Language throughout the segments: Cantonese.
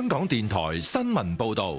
香港電台新聞報道。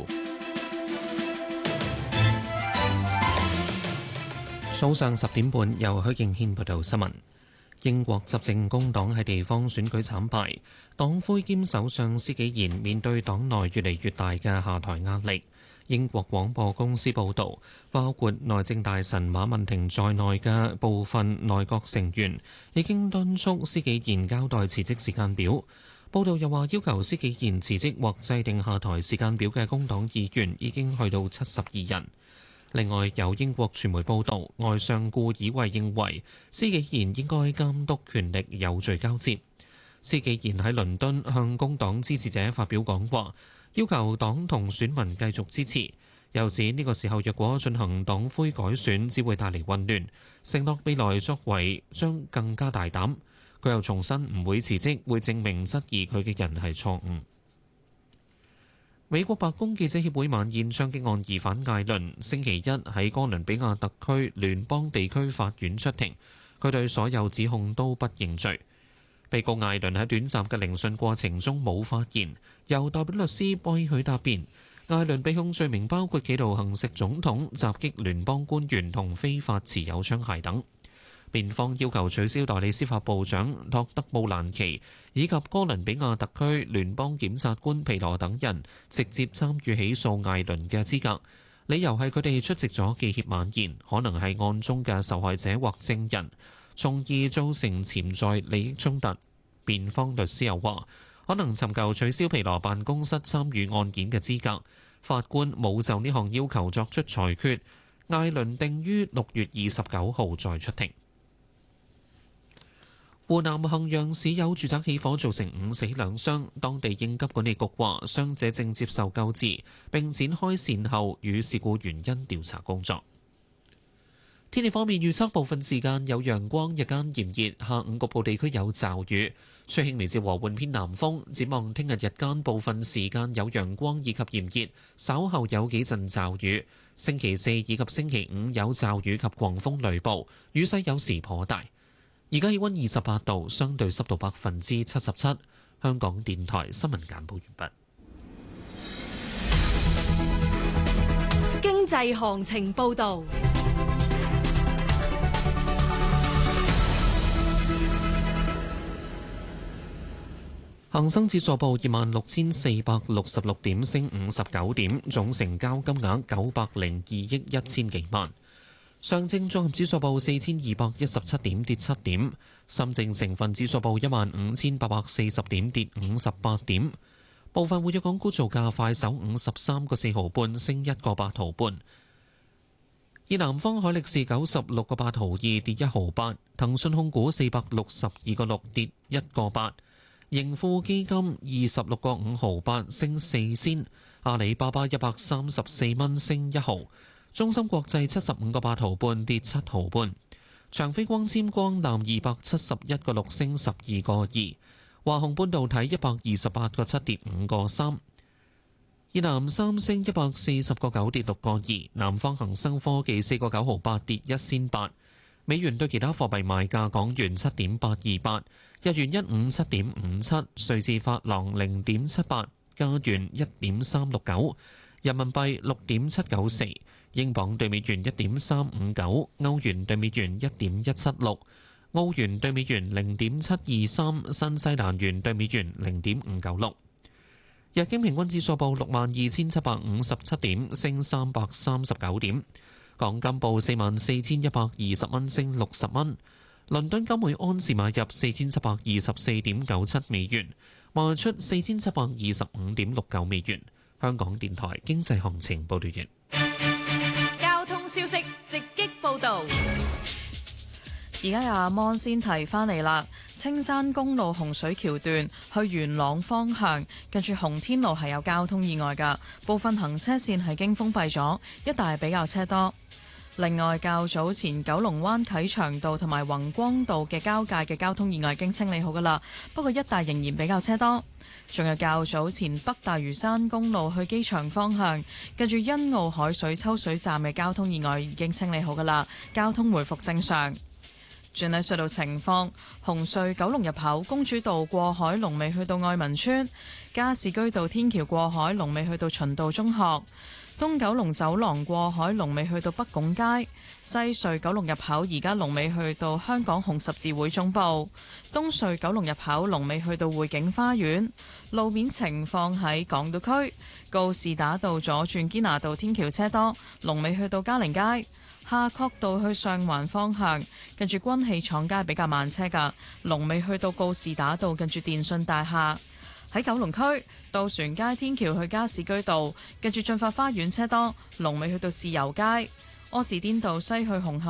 早上10點半，由許敬軒報道新聞。英國執政工黨喺地方選舉慘敗，黨魁兼首相施紀賢面對黨內越嚟越大嘅下台壓力。英國廣播公司報導，包括內政大臣馬文婷在內嘅部分內閣成員已經敦促施紀賢交代辭職時間表。報導又話，要求施紀賢辭職或制定下台時間表嘅工黨議員已經去到72人。另外，有英國傳媒報導，外相顧以慧認為施紀賢應該監督權力有序交接。施紀賢喺倫敦向工黨支持者發表講話，要求黨同選民繼續支持。又指呢個時候若果進行黨魁改選，只會帶嚟混亂。承諾未來作為將更加大膽。佢又重申唔會辭職，會證明質疑佢嘅人係錯誤。美國白宮記者協會晚宴槍擊案疑犯艾倫星期一喺哥倫比亞特區聯邦地區法院出庭，佢對所有指控都不認罪。被告艾倫喺短暫嘅聆訊過程中冇發言，由代表律師為佢答辯。艾倫被控罪名包括企圖行刺總統、襲擊聯邦官員同非法持有槍械等。辯方要求取消代理司法部長托德姆蘭奇以及哥倫比亞特區聯邦檢察官皮羅等人直接參與起訴艾倫嘅資格，理由係佢哋出席咗記協晚宴，可能係案中嘅受害者或證人，從而造成潛在利益衝突。辯方律師又話，可能尋求取消皮羅辦公室參與案件嘅資格。法官冇就呢項要求作出裁決。艾倫定於6月29號再出庭。湖南衡陽市有住宅起火，造成5死2傷。當地應急管理局話，傷者正接受救治，並展開善後與事故原因調查工作。天氣方面，預測部分時間有陽光，日間炎熱，下午局部地區有驟雨，吹輕微至和緩偏南風。展望聽日日間部分時間有陽光以及炎熱，稍後有幾陣驟雨。星期4以及星期5有驟雨及狂風雷暴，雨勢有時頗大。而家氣溫28度，相對濕度77%。香港電台新聞簡報完畢。經濟行情報導。 恒生指數報26,466點，升59點，總成交金額902億1000幾萬。上證綜合指數報4217點，跌7點。深證成分指數報15840點，跌58點。部分活躍港股造價，快手53個4毫半，升1個8毫半。以南方海力士96個8毫2，跌1毫8。騰訊控股462個6，跌1個8。盈富基金26個5毫8，升4仙。阿里巴巴134蚊，升1毫。中芯國際75個8毫半，跌7毫半。長飛光纖光纜271個6，升12個2。華虹半導體128個7，跌5個3。以南三星140個9，跌6個2。南方恒生科技4個9毫8，跌1仙8。美元對其他貨幣賣價：港元7.828，日元157.57，瑞士法郎0.78，加元1.369，人民幣6.794，英鎊對美元1.359，歐元對美元1.176，澳元對美元0.723，新西蘭元對美元0.596。日經平均指數報62,757點，升339點。港金報44,120蚊，升60蚊。倫敦金每安士買入4724.97美元，賣出4725.69美元。香港電台經濟行情報道完。 交通消息直擊報導。 而家有阿芒先提翻嚟啦，青山公路洪水橋段去元朗方向，近住洪天路係有交通意外㗎，部分行車線係經封閉咗，一帶比較車多。另外，較早前九龍灣啟祥道同埋宏光道嘅交界嘅交通意外已經清理好㗎啦，不過一帶仍然比較車多。仲有較早前北大嶼山公路去機場方向，近住欣澳海水抽水站嘅交通意外已經清理好㗎啦，交通回復正常。 轉睇隧道情況，紅隧九龍入口公主道過海龍尾去到愛民村，加士居道天橋過海龍尾去到循道中學。東九龍走廊過海龍尾去到北拱街，西隧九龍入口而家龍尾去到香港紅十字會總部，東隧九龍入口龍尾去到匯景花園。路面情況喺港島區，告士打道左轉堅拿道天橋車多，龍尾去到嘉寧街。夏慤道去上環方向，近住軍器廠街比較慢車㗎，龍尾去到告士打道近住電訊大廈。喺九龍區，渡船街天橋去加士居道，近住進發花園車多，龍尾去到豉油街。柯士甸道西去紅磡